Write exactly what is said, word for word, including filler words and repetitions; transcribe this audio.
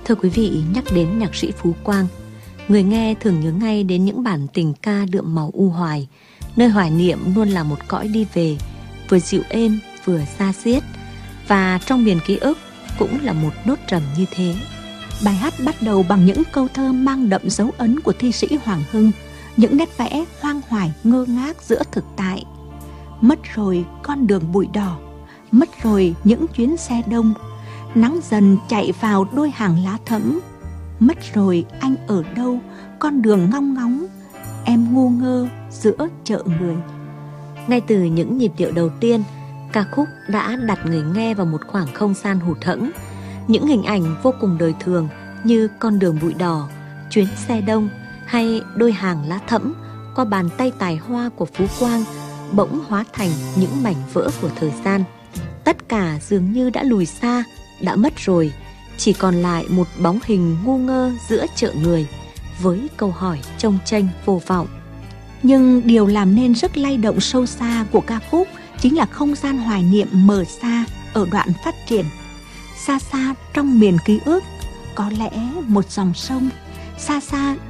Thưa quý vị, nhắc đến nhạc sĩ Phú Quang, người nghe thường nhớ ngay đến những bản tình ca đượm màu u hoài, nơi hoài niệm luôn là một cõi đi về, vừa dịu êm vừa xa xiết, và trong miền ký ức cũng là một nốt trầm như thế. Bài hát bắt đầu bằng những câu thơ mang đậm dấu ấn của thi sĩ Hoàng Hưng, những nét vẽ hoang hoài ngơ ngác giữa thực tại. Mất rồi con đường bụi đỏ, mất rồi những chuyến xe đông, nắng dần chạy vào đôi hàng lá thẫm. Mất rồi anh ở đâu, con đường ngong ngóng, em ngu ngơ giữa chợ người. Ngay từ những nhịp điệu đầu tiên, ca khúc đã đặt người nghe vào một khoảng không gian hụt hẫng. Những hình ảnh vô cùng đời thường như con đường bụi đỏ, chuyến xe đông hay đôi hàng lá thẫm qua bàn tay tài hoa của Phú Quang bỗng hóa thành những mảnh vỡ của thời gian. Tất cả dường như đã lùi xa, đã mất rồi, chỉ còn lại một bóng hình ngu ngơ giữa chợ người với câu hỏi chông chênh vô vọng. Nhưng điều làm nên sức lay động sâu xa của ca khúc chính là không gian hoài niệm mờ xa ở đoạn phát triển. Xa xa trong miền ký ức, có lẽ một dòng sông, xa xa